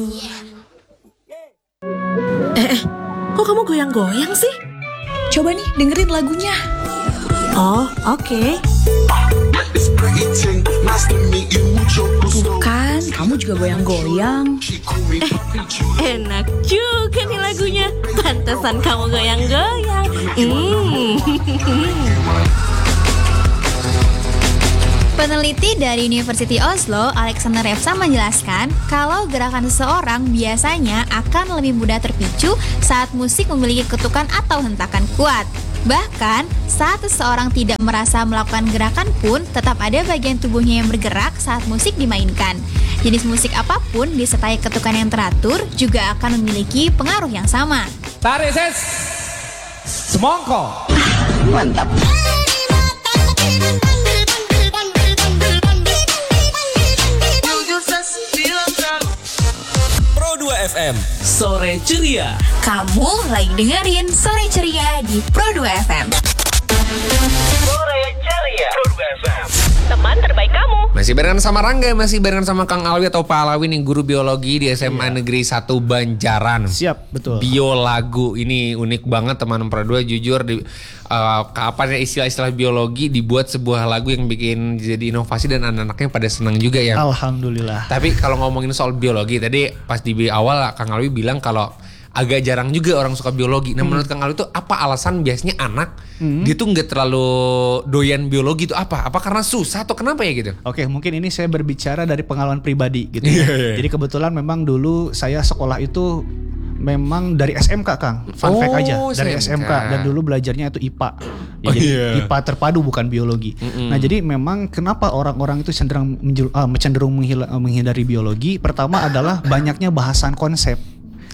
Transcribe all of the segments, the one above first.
Kok kamu goyang-goyang sih? Coba nih dengerin lagunya. Oh, oke. Bukan, kamu juga goyang-goyang. Enak juga nih lagunya. Pantesan kamu goyang-goyang. Peneliti dari University Oslo, Alexander Refsa menjelaskan kalau gerakan seseorang biasanya akan lebih mudah terpicu saat musik memiliki ketukan atau hentakan kuat. Bahkan, saat seseorang tidak merasa melakukan gerakan pun, tetap ada bagian tubuhnya yang bergerak saat musik dimainkan. Jenis musik apapun disertai ketukan yang teratur juga akan memiliki pengaruh yang sama. Tarik ses, semongko. Mantap. Pro 2 FM, Sore Ceria. Kamu lagi dengerin Sore Ceria di Pro 2 FM. Sore Ceria. Pro 2 FM. Teman terbaik kamu. Masih barengan sama Rangga, masih barengan sama Kang Alwi atau Pak Alawi nih, guru biologi di SMA Negeri 1 Banjaran. Siap, betul. Biolagu ini unik banget teman Pro 2, jujur di kapan ya istilah-istilah biologi dibuat sebuah lagu yang bikin jadi inovasi dan anak-anaknya pada senang juga ya. Alhamdulillah. Tapi kalau ngomongin soal biologi tadi pas di awal Kang Alwi bilang kalau agak jarang juga orang suka biologi. Nah menurut Kang Alwi itu apa alasan biasanya anak dia tuh nggak terlalu doyan biologi itu apa? Apa karena susah atau kenapa ya gitu? Oke, mungkin ini saya berbicara dari pengalaman pribadi gitu. Jadi kebetulan memang dulu saya sekolah itu memang dari SMK, Kang. Fun fact aja, dari SMK dan dulu belajarnya itu IPA. Ya, jadi IPA terpadu bukan biologi. Nah, jadi memang kenapa orang-orang itu cenderung menghindari biologi? Pertama adalah banyaknya bahasan konsep.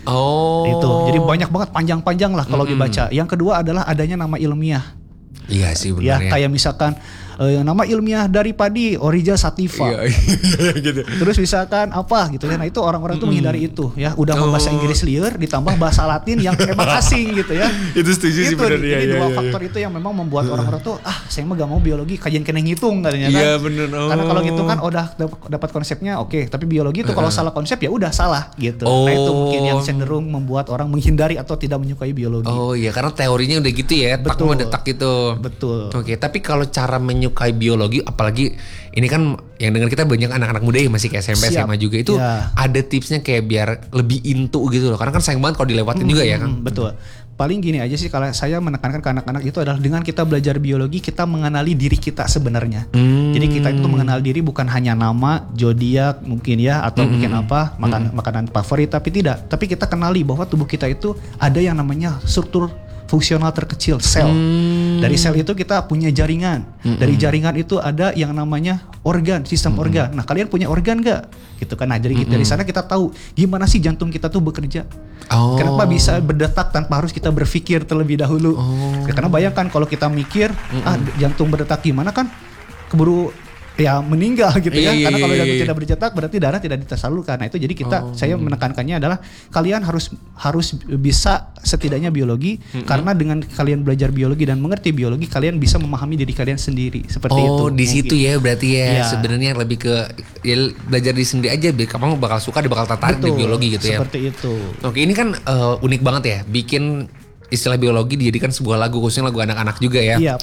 Itu. Jadi banyak banget panjang-panjang lah kalau dibaca. Yang kedua adalah adanya nama ilmiah. Iya sih benar ya. Kayak misalkan nama ilmiah dari padi Oryza sativa. Gitu. Terus misalkan apa gitu ya. Nah itu orang-orang tuh menghindari itu ya. Udah bahasa Inggris liar ditambah bahasa Latin yang emang asing gitu ya. Itu setuju sih benar ya. Jadi dua faktor itu yang memang membuat orang-orang tuh saya mah gak mau biologi, kajian kena ngitung katanya kan. Iya benar. Karena kalau gitu kan udah dapat konsepnya oke, tapi biologi itu kalau salah konsep ya udah salah gitu. Nah itu mungkin yang cenderung membuat orang menghindari atau tidak menyukai biologi. Oh iya, karena teorinya udah gitu ya. Betul. Tak gitu. Betul. Oke, tapi kalau cara menyukai biologi, apalagi ini kan yang dengar kita banyak anak-anak muda yang masih ke SMP, SMA juga itu ada tipsnya kayak biar lebih into gitu loh. Karena kan sayang banget kalau dilewatin juga ya kan. Betul. Paling gini aja sih kalau saya menekankan ke anak-anak itu adalah dengan kita belajar biologi kita mengenali diri kita sebenarnya. Jadi kita itu mengenal diri bukan hanya nama, zodiak mungkin ya atau mungkin apa makanan favorit, tapi tidak. Tapi kita kenali bahwa tubuh kita itu ada yang namanya struktur fungsional terkecil, sel. Dari sel itu kita punya jaringan. Dari jaringan itu ada yang namanya organ, sistem organ. Nah, kalian punya organ gak? Gitu kan. Nah, jadi dari sana kita tahu gimana sih jantung kita tuh bekerja. Kenapa bisa berdetak tanpa harus kita berpikir terlebih dahulu. Ya, karena bayangkan kalau kita mikir, jantung berdetak gimana kan keburu ya meninggal gitu ya. Karena kalau jantung tidak berdetak berarti darah tidak tersalurkan. Nah itu jadi saya menekankannya adalah kalian harus bisa setidaknya biologi karena dengan kalian belajar biologi dan mengerti biologi kalian bisa memahami diri kalian sendiri seperti itu. Oh di situ ya berarti ya sebenarnya lebih ke ya belajar diri sendiri aja. Kamu bakal suka, dia bakal tertarik di biologi gitu ya. Seperti itu. Oke, ini kan unik banget ya bikin istilah biologi dijadikan sebuah lagu, khususnya lagu anak-anak juga ya. Iya.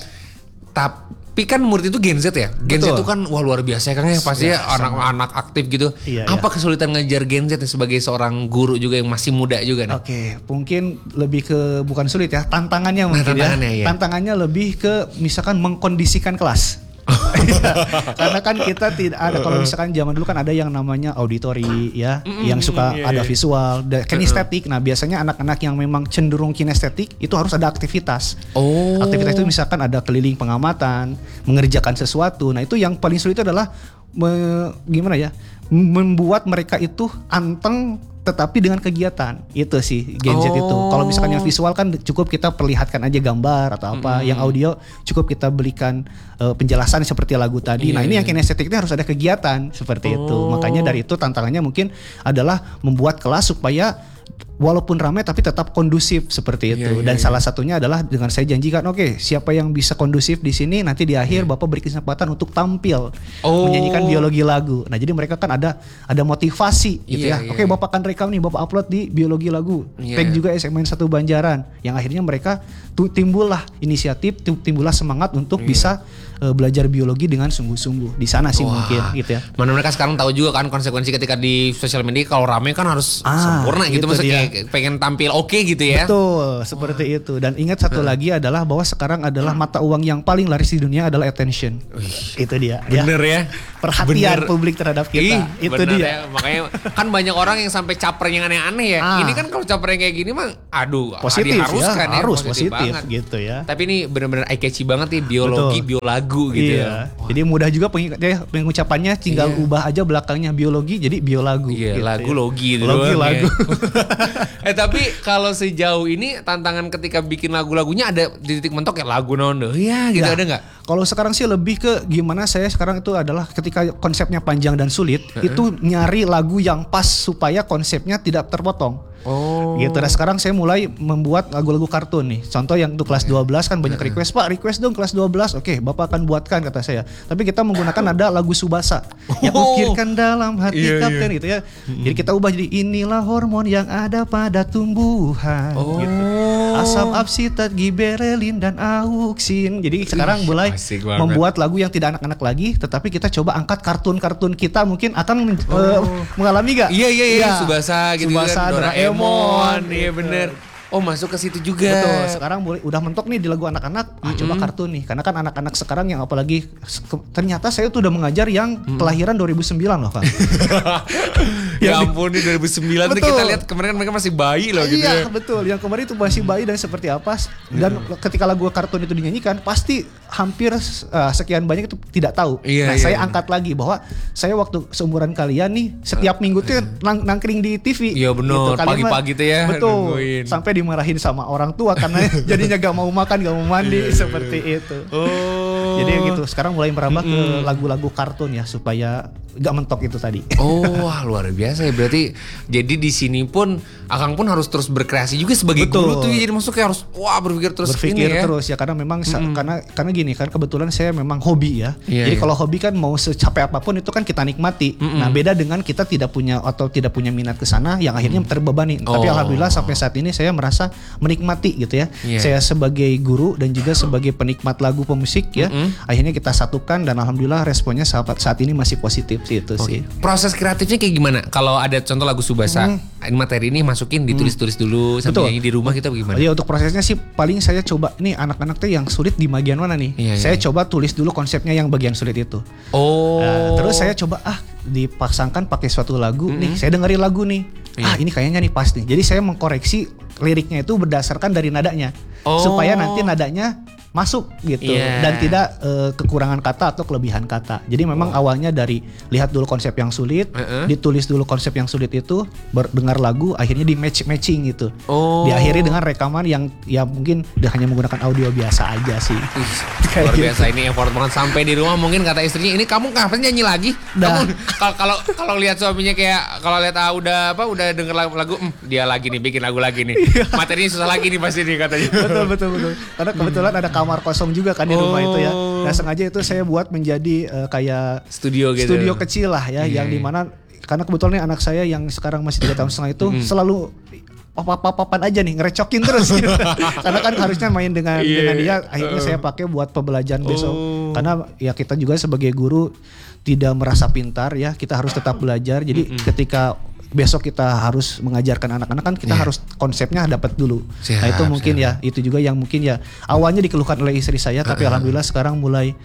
Tapi kan murid itu Gen Z ya. Gen Z itu kan wah luar biasa ya Kang ya. Pasti anak-anak aktif gitu. Apa kesulitan ngajar Gen Z sebagai seorang guru juga yang masih muda juga nih? Oke, mungkin lebih ke bukan sulit ya, tantangannya mungkin Tantangannya lebih ke misalkan mengkondisikan kelas. Karena kan kita tidak ada, kalau misalkan zaman dulu kan ada yang namanya auditori ya, yang suka ada visual, kinestetik. Nah biasanya anak-anak yang memang cenderung kinestetik itu harus ada aktivitas. Aktivitas itu misalkan ada keliling pengamatan, mengerjakan sesuatu. Nah itu yang paling sulit itu adalah membuat mereka itu anteng tetapi dengan kegiatan. Itu sih Gen Z itu. Kalau misalkan yang visual kan cukup kita perlihatkan aja gambar atau apa. Yang audio cukup kita berikan penjelasan seperti lagu tadi. Nah ini yang kinestetiknya harus ada kegiatan seperti itu. Makanya dari itu tantangannya mungkin adalah membuat kelas supaya walaupun ramai tapi tetap kondusif seperti itu. Dan salah satunya adalah dengan saya janjikan, oke, siapa yang bisa kondusif di sini nanti di akhir Bapak beri kesempatan untuk tampil menyanyikan biologi lagu. Nah, jadi mereka kan ada motivasi gitu ya. Oke, Bapak akan rekam nih, Bapak upload di biologi lagu. Tag juga SMN 1 Banjaran. Yang akhirnya mereka timbullah inisiatif, timbullah semangat untuk bisa belajar biologi dengan sungguh-sungguh. Di sana sih mungkin gitu ya. Mana mereka sekarang tahu juga kan konsekuensi ketika di sosial media kalau rame kan harus sempurna gitu, maksudnya kayak pengen tampil oke gitu ya. Betul, seperti itu. Dan ingat satu lagi adalah bahwa sekarang adalah mata uang yang paling laris di dunia adalah attention. Itu dia. Bener ya. Perhatian publik terhadap kita. Itu dia. Ya. Makanya kan banyak orang yang sampai caper yang aneh-aneh ya. Ini kan kalau caper yang kayak gini mah aduh positif diharuskan ya. Harus positif banget gitu ya. Tapi ini benar-benar eye catchy banget nih biologi, biolagu gitu ya. Jadi mudah juga pengucapannya, tinggal ubah aja belakangnya biologi jadi biolagu. Iya, gitu lagu ya. logi gitu Logi doang lagu. Ya. Tapi kalau sejauh ini tantangan ketika bikin lagu-lagunya ada di titik mentok ya lagu nondo. Iya gitu, ada nggak? Kalau sekarang sih lebih ke gimana saya sekarang itu adalah ketika konsepnya panjang dan sulit, itu nyari lagu yang pas supaya konsepnya tidak terpotong. Gitu. Nah sekarang saya mulai membuat lagu-lagu kartun nih. Contoh yang untuk kelas 12 kan banyak request, Pak request dong kelas 12. Oke, Bapak akan buatkan kata saya. Tapi kita menggunakan ada lagu Subasa yang ukirkan dalam hati kapten gitu ya. Jadi kita ubah jadi inilah hormon yang ada pada tumbuhan gitu. Asam absitat, giberelin dan auksin. Jadi sekarang mulai membuat lagu yang tidak anak-anak lagi, tetapi kita coba angkat kartun-kartun kita mungkin akan mengalami gak? Iya. Subasa gitu Subasa, kan. Doraemon. Iya bener. Oh masuk ke situ juga. Betul. Sekarang udah mentok nih di lagu anak-anak. Coba kartun nih. Karena kan anak-anak sekarang yang apalagi ternyata saya tuh udah mengajar yang kelahiran 2009 loh Kang. Ya ampun nih 2009 tuh kita lihat kemarin kan mereka masih bayi loh gitu. Iya betul. Yang kemarin itu masih bayi dan seperti apa. Dan ketika lagu kartun itu dinyanyikan pasti hampir sekian banyak itu tidak tahu. Saya angkat lagi bahwa saya waktu seumuran kalian nih setiap minggu tuh nangkring di TV. Iya benar. Gitu. Pagi-pagi tuh ya. Betul. Nungguin. Sampai dimarahin sama orang tua karena jadinya gak mau makan, gak mau mandi seperti itu. Jadi gitu. Sekarang mulai merambah ke lagu-lagu kartun ya supaya gak mentok itu tadi. Wah luar biasa ya. Berarti jadi di sini pun Akang pun harus terus berkreasi juga sebagai guru tuh. Jadi maksudnya harus berpikir terus terus ya karena memang karena gini kan kebetulan saya memang hobi ya. Jadi kalau hobi kan mau secapek apapun itu kan kita nikmati. Nah beda dengan kita tidak punya minat ke sana yang akhirnya terbebani. Tapi alhamdulillah sampai saat ini saya merasa menikmati gitu ya. Saya sebagai guru dan juga sebagai penikmat lagu pemusik ya. Akhirnya kita satukan dan alhamdulillah responnya saat ini masih positif sih itu sih. Proses kreatifnya kayak gimana? Kalau ada contoh lagu Subasa, materi ini masukin ditulis-tulis dulu sambil nyanyi di rumah kita bagaimana? Jadi untuk prosesnya sih paling saya coba ini anak-anak tuh yang sulit di bagian mana nih? Saya coba tulis dulu konsepnya yang bagian sulit itu. Terus saya coba dipasangkan pakai suatu lagu nih. Saya dengerin lagu nih. Ini kayaknya nih pas nih. Jadi saya mengkoreksi liriknya itu berdasarkan dari nadanya. Supaya nanti nadanya masuk gitu dan tidak kekurangan kata atau kelebihan kata. Jadi memang awalnya dari lihat dulu konsep yang sulit, ditulis dulu konsep yang sulit itu, dengar lagu, akhirnya di matching gitu. Diakhiri dengan rekaman yang ya mungkin hanya menggunakan audio biasa aja sih. Luar biasa ini effort banget sampai di rumah mungkin kata istrinya ini kamu kapan nyanyi lagi? Kalau lihat suaminya kayak kalau lihat udah denger lagu dia lagi nih bikin lagu lagi nih. Materinya susah lagi nih pasti nih katanya. Betul. Karena kebetulan ada kamar kosong juga kan di rumah itu ya. Nah sengaja itu saya buat menjadi kayak studio gitu. Studio kecil lah ya, yang dimana karena kebetulan nih anak saya yang sekarang masih 3 tahun setengah itu selalu papan aja nih ngerecokin terus gitu. Karena kan harusnya main dengan dia, akhirnya saya pakai buat pembelajaran besok. Karena ya kita juga sebagai guru tidak merasa pintar ya, kita harus tetap belajar. Jadi ketika besok kita harus mengajarkan anak-anak kan kita harus konsepnya dapat dulu. Nah itu mungkin ya, itu juga yang mungkin ya awalnya dikeluhkan oleh istri saya, tapi alhamdulillah sekarang mulai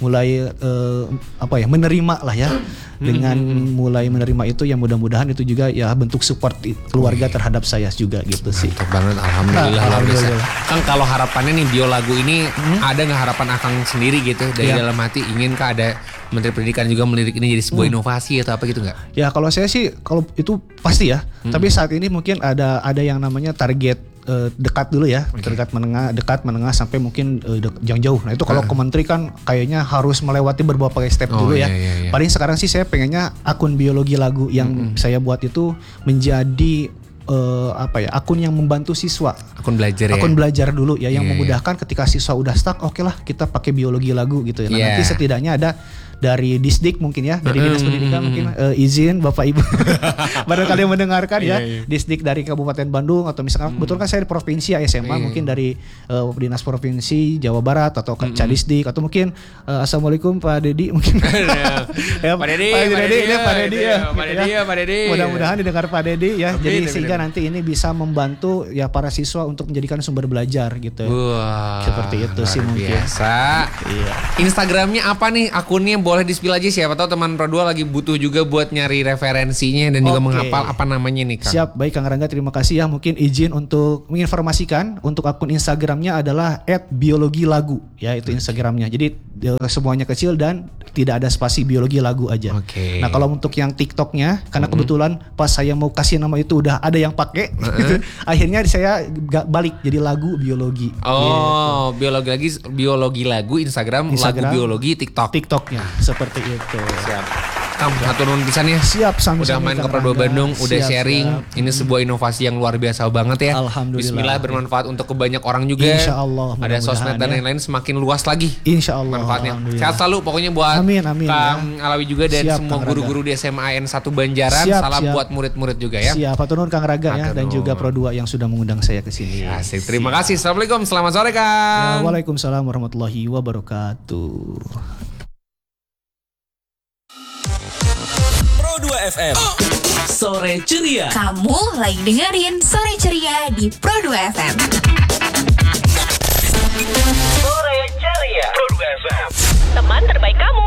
menerima lah ya. Dengan mulai menerima itu ya mudah-mudahan itu juga ya bentuk support keluarga terhadap saya juga gitu sih. Mantap banget, alhamdulillah. Kan kalau harapannya nih bio lagu ini ada nggak harapan Akang sendiri gitu dari dalam hati, inginkah ada Menteri Pendidikan juga melirik ini jadi sebuah inovasi atau apa gitu nggak? Ya kalau saya sih kalau itu pasti ya. Tapi saat ini mungkin ada yang namanya target dekat dulu ya, dekat menengah sampai mungkin yang jauh. Nah itu kalau ke menteri kan kayaknya harus melewati beberapa step dulu ya. Paling sekarang sih saya pengennya akun biologi lagu yang saya buat itu menjadi akun yang membantu siswa. Akun belajar ya. Akun belajar dulu ya yang Iya, memudahkan ketika siswa udah stuck, oke lah kita pakai biologi lagu gitu ya. Nah, Iya. nanti setidaknya ada dari Disdik mungkin ya, dari Dinas Pendidikan mungkin izin Bapak Ibu barangkali yang mendengarkan ya, Disdik dari Kabupaten Bandung atau misalkan kebetulan kan saya di provinsi ya SMA, mungkin dari Dinas Provinsi Jawa Barat atau Cadisdik atau mungkin Assalamualaikum Pak Dedi mungkin. Ya, Pak Dedi, Pak Dedi. Mudah-mudahan didengar Pak Dedi ya. Amin, Jadi amin, sehingga amin. nanti ini bisa membantu ya para siswa untuk menjadikan sumber belajar gitu. Wah, Seperti itu sih luar mungkin. biasa. Iya. Instagramnya apa nih? Akunnya boleh di-spill aja, siapa tahu teman Pro 2 lagi butuh juga buat nyari referensinya dan juga Oke. menghafal apa namanya nih Kang. Siap, baik Kang Rangga, terima kasih ya. Mungkin izin untuk menginformasikan untuk akun Instagramnya adalah @biologilagu ya, itu Instagramnya. Jadi semuanya kecil dan tidak ada spasi biologi lagu aja. Oke. Nah kalau untuk yang TikToknya, karena kebetulan pas saya mau kasih nama itu udah ada yang pakai, gitu, akhirnya saya balik jadi lagu biologi. Oh, biologi lagu Instagram, lagu biologi TikTok. TikToknya seperti itu. Siap. Kang, hatur nuhun pisan ya. Siap, sami-sami, Udah main ke Kang Pro 2 Rangga. Bandung, udah Siap, sharing. siap. Ini sebuah inovasi yang luar biasa banget ya. Alhamdulillah. Bismillah, bermanfaat untuk banyak orang juga. Insya Allah, Ada mudah-mudahan sosmed dan ya. lain-lain semakin luas lagi. Insya Allah. Manfaatnya. Alhamdulillah. Sehat selalu pokoknya buat Amin, amin, Kang Alawi juga dan Siap, semua Kang guru-guru di SMA N1 Banjaran. Siap, Salam siap. buat murid-murid juga ya. Siap, hatur nuhun Kang Raga ya, Hatur dan juga nuhun. Pro 2 yang sudah mengundang saya ke sini. Asik. Terima kasih. Assalamualaikum. Selamat sore Ya, Kang. Waalaikumsalam warahmatullahi wabarakatuh. Pro 2 FM. Sore ceria. Kamu lagi dengerin Sore Ceria di Pro 2 FM. Sore ceria. Pro 2 FM. Teman terbaik kamu.